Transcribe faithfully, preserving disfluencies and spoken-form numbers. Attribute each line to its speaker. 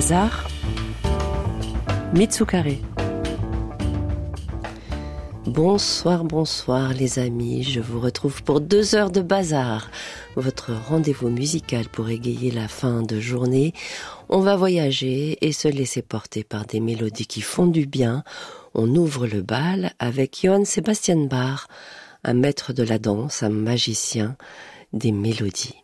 Speaker 1: Bazar, Mitsukare. Bonsoir, bonsoir les amis, je vous retrouve pour deux heures de Bazar, votre rendez-vous musical pour égayer la fin de journée. On va voyager et se laisser porter par des mélodies qui font du bien. On ouvre le bal avec Johann Sebastian Bach, un maître de la danse, un magicien des mélodies.